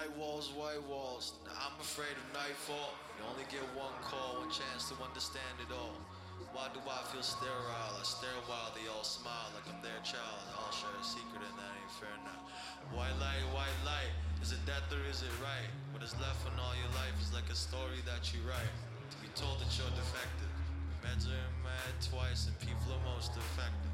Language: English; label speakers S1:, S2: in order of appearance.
S1: white walls. I'm afraid of nightfall. You only get one call, one chance to understand it all. Why do I feel sterile? I stare while they all smile like I'm their child. All share a secret and that ain't fair now. White light. Is it death or is it right? What is left in all your life is like a story that you write. To be told that you're defective. Meds are mad twice and people are most effective.